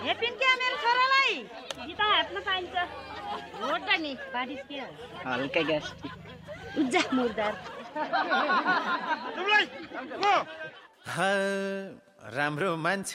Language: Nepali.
हेपिन क्या मेरो छोरालाई गीता हातमा पाइन्छ भोट नि बाडिस के हल्का ग्यास उज्जा मुर्दार राम्रो मान्छे